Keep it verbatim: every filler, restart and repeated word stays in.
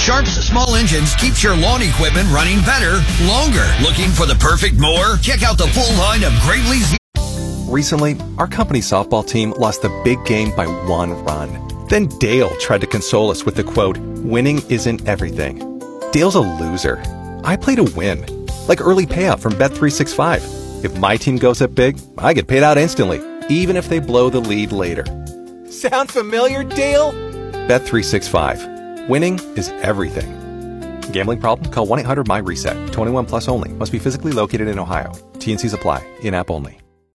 Sharp's small engines keeps your lawn equipment running better, longer. Looking for the perfect mower? Check out the full line of Gravely's. Recently, our company softball team lost the big game by one run. Then Dale tried to console us with the quote, "Winning isn't everything." Dale's a loser. I play to win. Like early payout from Bet three sixty-five. If my team goes up big, I get paid out instantly, even if they blow the lead later. Sound familiar, Dale? Bet three sixty-five. Winning is everything. Gambling problem? Call one eight hundred M Y RESET. twenty-one plus only. Must be physically located in Ohio. T and Cs apply. In-app only.